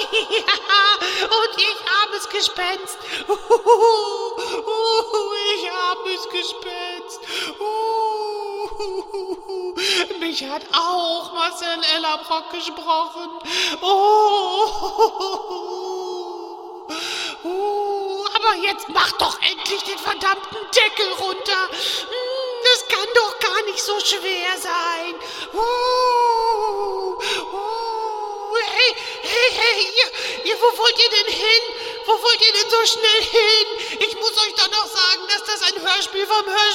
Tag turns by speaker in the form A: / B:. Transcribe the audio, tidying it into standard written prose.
A: Ja, und ich armes Gespenst. Ich armes Gespenst. Mich hat auch Marcel Ellerbrock gesprochen. Aber jetzt mach doch endlich den verdammten Deckel runter. Das kann doch gar nicht so schwer sein. Hey, ihr, wo wollt ihr denn hin? Wo wollt ihr denn so schnell hin? Ich muss euch doch noch sagen, dass das ein Hörspiel vom Hörspiel